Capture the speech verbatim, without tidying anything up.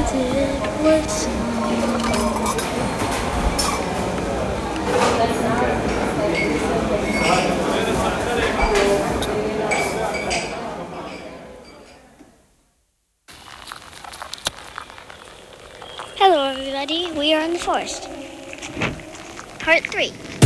it would snow. Hello everybody, we are in the forest. Part three.